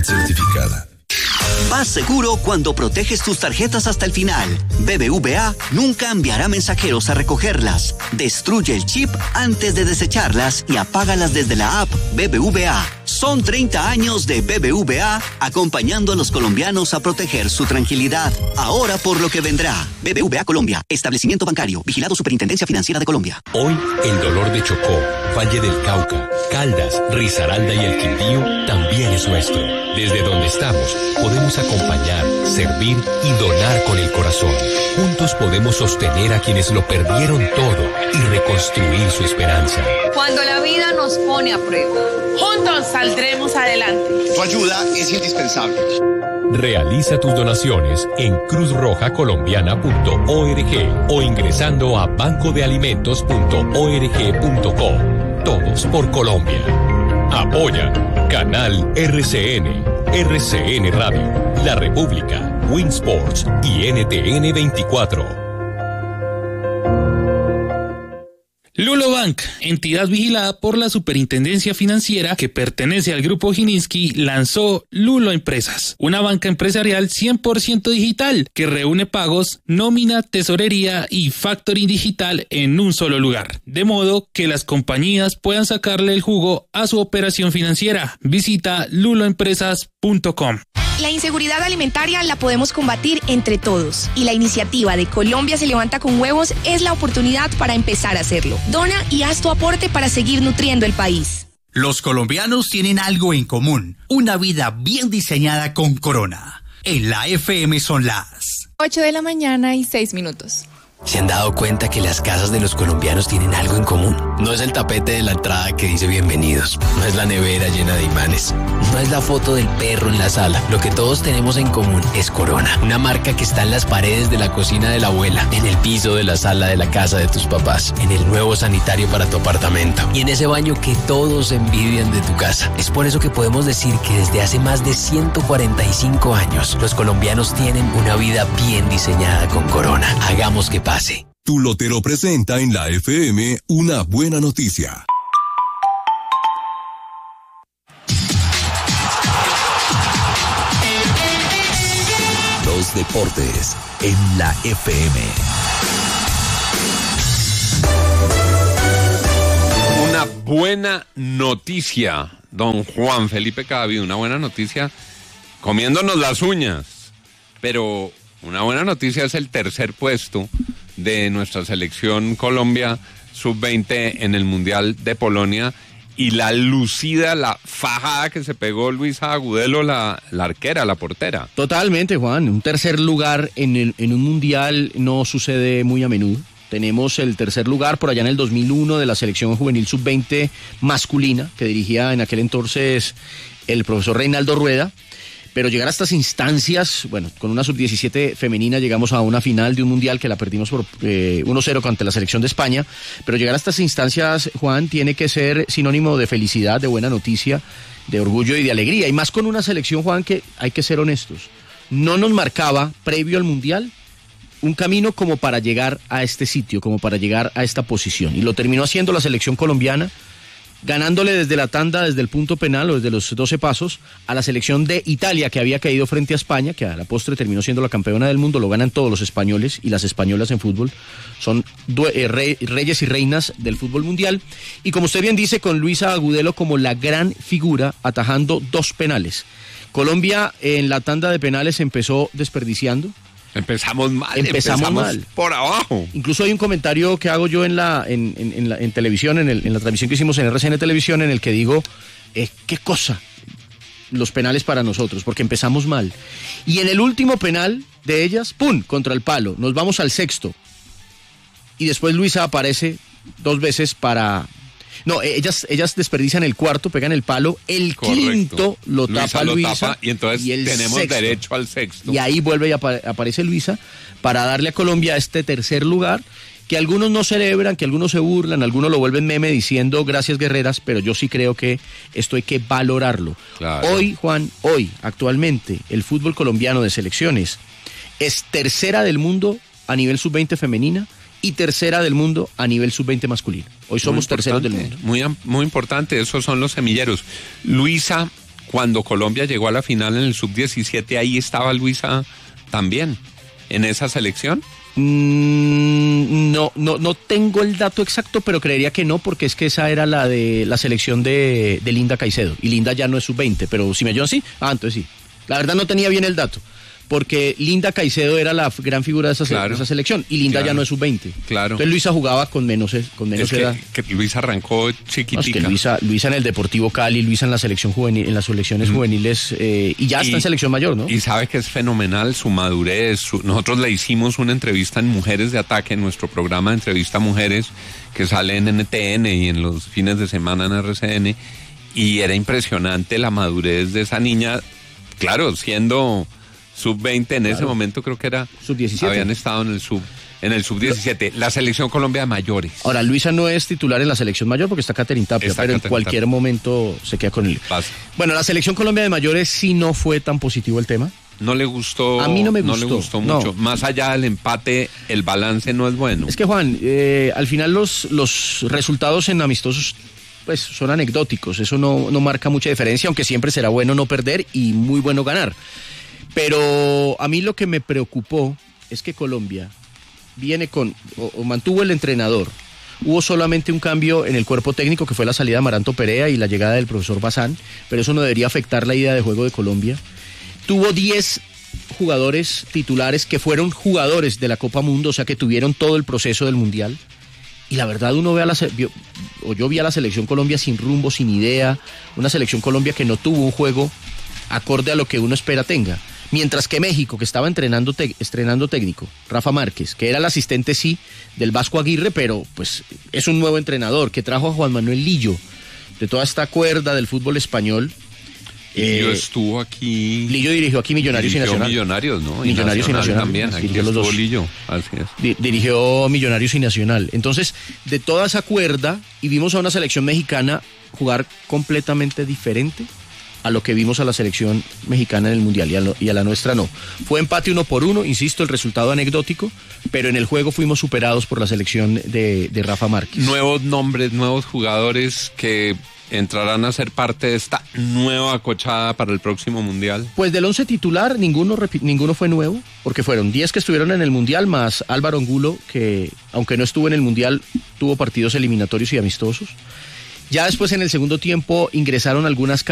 entidad certificada. Vas seguro cuando proteges tus tarjetas hasta el final. BBVA nunca enviará mensajeros a recogerlas. Destruye el chip antes de desecharlas y apágalas desde la app BBVA. Son 30 años de BBVA acompañando a los colombianos a proteger su tranquilidad. Ahora por lo que vendrá. BBVA Colombia, establecimiento bancario, vigilado Superintendencia Financiera de Colombia. Hoy, el dolor de Chocó, Valle del Cauca, Caldas, Risaralda y el Quindío también es nuestro. Desde donde estamos, podemos acompañar, servir y donar con el corazón. Juntos podemos sostener a quienes lo perdieron todo y reconstruir su esperanza. Cuando la vida nos pone a prueba, juntos saldremos adelante. Tu ayuda es indispensable. Realiza tus donaciones en cruzrojacolombiana.org o ingresando a bancodealimentos.org.co. Todos por Colombia. Apoya Canal RCN, RCN Radio, La República, Winsports y NTN 24. Lulo Bank, entidad vigilada por la Superintendencia Financiera que pertenece al Grupo Gilinski, lanzó Lulo Empresas, una banca empresarial 100% digital que reúne pagos, nómina, tesorería y factoring digital en un solo lugar, de modo que las compañías puedan sacarle el jugo a su operación financiera. Visita luloempresas.com. La inseguridad alimentaria la podemos combatir entre todos y la iniciativa de Colombia se levanta con huevos es la oportunidad para empezar a hacerlo. Dona y haz tu aporte para seguir nutriendo el país. Los colombianos tienen algo en común, una vida bien diseñada con Corona. En la FM son las 8:06 a.m. ¿Se han dado cuenta que las casas de los colombianos tienen algo en común? No es el tapete de la entrada que dice bienvenidos, no es la nevera llena de imanes, no es la foto del perro en la sala. Lo que todos tenemos en común es Corona, una marca que está en las paredes de la cocina de la abuela, en el piso de la sala de la casa de tus papás, en el nuevo sanitario para tu apartamento y en ese baño que todos envidian de tu casa. Es por eso que podemos decir que desde hace más de 145 años, los colombianos tienen una vida bien diseñada con Corona. Hagamos que pase. Tu lotero presenta en la FM una buena noticia. Los deportes en la FM. Una buena noticia, don Juan Felipe Cadavid, una buena noticia comiéndonos las uñas, pero una buena noticia es el tercer puesto de nuestra selección Colombia sub-20 en el Mundial de Polonia y la lucida, la fajada que se pegó Luisa Agudelo, la arquera, la portera. Totalmente, Juan. Un tercer lugar en un Mundial no sucede muy a menudo. Tenemos el tercer lugar por allá en el 2001 de la selección juvenil sub-20 masculina que dirigía en aquel entonces el profesor Reinaldo Rueda. Pero llegar a estas instancias, bueno, con una sub-17 femenina llegamos a una final de un mundial que la perdimos por 1-0 ante la selección de España, pero llegar a estas instancias, Juan, tiene que ser sinónimo de felicidad, de buena noticia, de orgullo y de alegría, y más con una selección, Juan, que hay que ser honestos, no nos marcaba previo al mundial un camino como para llegar a este sitio, como para llegar a esta posición, y lo terminó haciendo la selección colombiana, ganándole desde la tanda, desde el punto penal o desde los 12 pasos a la selección de Italia que había caído frente a España, que a la postre terminó siendo la campeona del mundo. Lo ganan todos los españoles y las españolas en fútbol, son reyes y reinas del fútbol mundial, y como usted bien dice, con Luisa Agudelo como la gran figura atajando 2 penales. Colombia en la tanda de penales empezó desperdiciando. Empezamos mal. Por abajo. Incluso hay un comentario que hago yo en televisión, en la transmisión que hicimos en RCN Televisión, en el que digo, qué cosa los penales para nosotros, porque empezamos mal. Y en el último penal de ellas, ¡pum!, contra el palo. Nos vamos al sexto. Y después Luisa aparece 2 veces para... No, ellas desperdician el cuarto, pegan el palo, el Correcto. Quinto lo tapa Luisa y entonces tenemos sexto. Derecho al sexto. Y ahí vuelve y aparece Luisa para darle a Colombia este tercer lugar, que algunos no celebran, que algunos se burlan, algunos lo vuelven meme diciendo gracias guerreras, pero yo sí creo que esto hay que valorarlo. Claro. Hoy, Juan, actualmente, el fútbol colombiano de selecciones es tercera del mundo a nivel sub-20 femenina y tercera del mundo a nivel sub-20 masculino. Hoy somos terceros del mundo. Muy importante, esos son los semilleros. Luisa, cuando Colombia llegó a la final en el sub-17, ahí estaba Luisa también, en esa selección. No tengo el dato exacto, pero creería que no, porque es que esa era la de la selección de Linda Caicedo, y Linda ya no es sub-20, pero si me ayudan, sí. Entonces sí. La verdad no tenía bien el dato, porque Linda Caicedo era la gran figura de esa selección, y Linda ya no es sub-20. Claro. Entonces Luisa jugaba con menos edad. Que Luisa arrancó chiquitica. No, es que Luisa en el Deportivo Cali, Luisa en la selección juvenil, en las selecciones juveniles, y ya está en selección mayor, ¿no? Y sabe que es fenomenal su madurez. Nosotros le hicimos una entrevista en Mujeres de Ataque, en nuestro programa de entrevista a mujeres, que sale en NTN y en los fines de semana en RCN, y era impresionante la madurez de esa niña, claro, siendo sub-20 en ese momento, creo que era sub-17. Habían estado en el sub-17. La selección Colombia de mayores. Ahora, Luisa no es titular en la selección mayor porque está Katherine Tapia, pero en cualquier momento se queda con él. Bueno, la selección Colombia de mayores sí no fue tan positivo el tema. No le gustó. A mí no me gustó. No le gustó mucho. No. Más allá del empate, el balance no es bueno. Es que, Juan, al final los resultados en amistosos pues son anecdóticos. Eso no marca mucha diferencia, aunque siempre será bueno no perder y muy bueno ganar. Pero a mí lo que me preocupó es que Colombia viene mantuvo el entrenador. Hubo solamente un cambio en el cuerpo técnico, que fue la salida de Amaranto Perea y la llegada del profesor Bazán, pero eso no debería afectar la idea de juego de Colombia. Tuvo 10 jugadores titulares que fueron jugadores de la Copa Mundo, o sea que tuvieron todo el proceso del Mundial. Y la verdad yo vi a la selección Colombia sin rumbo, sin idea, una selección Colombia que no tuvo un juego acorde a lo que uno espera tenga. Mientras que México, que estaba estrenando técnico, Rafa Márquez, que era el asistente, sí, del Vasco Aguirre, pero pues es un nuevo entrenador, que trajo a Juan Manuel Lillo, de toda esta cuerda del fútbol español. Lillo estuvo aquí. Lillo dirigió aquí Millonarios y Nacional. Millonarios, ¿no? Millonarios y Nacional también. Aquí estuvo los dos. Lillo, así es. Dirigió Millonarios y Nacional. Entonces, de toda esa cuerda, y vimos a una selección mexicana jugar completamente diferente a lo que vimos a la selección mexicana en el Mundial, y a la nuestra no. Fue empate 1-1, insisto, el resultado anecdótico, pero en el juego fuimos superados por la selección de Rafa Márquez. Nuevos nombres, nuevos jugadores que entrarán a ser parte de esta nueva cochada para el próximo Mundial. Pues del 11 titular, ninguno fue nuevo, porque fueron 10 que estuvieron en el Mundial, más Álvaro Angulo, que aunque no estuvo en el Mundial, tuvo partidos eliminatorios y amistosos. Ya después en el segundo tiempo ingresaron algunas